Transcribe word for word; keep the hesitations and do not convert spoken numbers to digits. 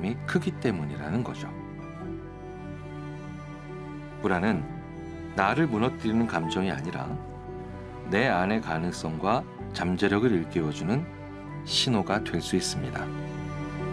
부담이 크기 때문이라는 거죠. 불안은 나를 무너뜨리는 감정이 아니라 내 안의 가능성과 잠재력을 일깨워주는 신호가 될 수 있습니다.